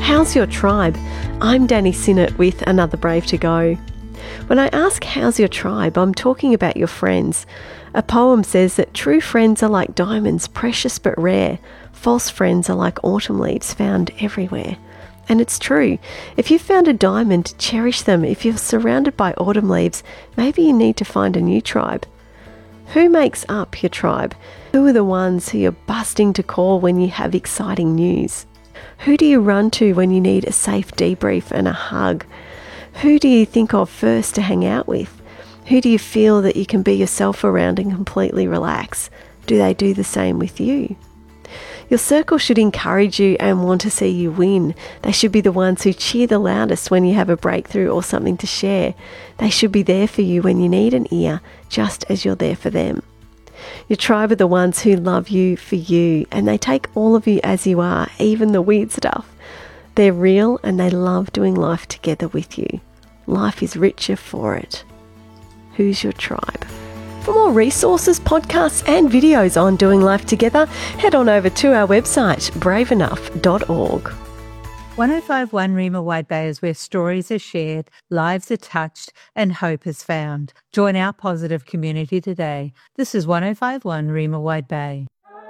How's your tribe? I'm Danny Sinnott with Another Brave to Go. When I ask how's your tribe, I'm talking about your friends. A poem says that true friends are like diamonds, precious but rare. False friends are like autumn leaves found everywhere. And it's true. If you've found a diamond, cherish them. If you're surrounded by autumn leaves, maybe you need to find a new tribe. Who makes up your tribe? Who are the ones who you're busting to call when you have exciting news? Who do you run to when you need a safe debrief and a hug? Who do you think of first to hang out with? Who do you feel that you can be yourself around and completely relax? Do they do the same with you? Your circle should encourage you and want to see you win. They should be the ones who cheer the loudest when you have a breakthrough or something to share. They should be there for you when you need an ear, just as you're there for them. Your tribe are the ones who love you for you, and they take all of you as you are, even the weird stuff. They're real and they love doing life together with you. Life is richer for it. Who's your tribe? For more resources, podcasts and videos on doing life together, head on over to our website, braveenough.org. 1051 Rima Wide Bay is where stories are shared, lives are touched and hope is found. Join our positive community today. This is 1051 Rima Wide Bay.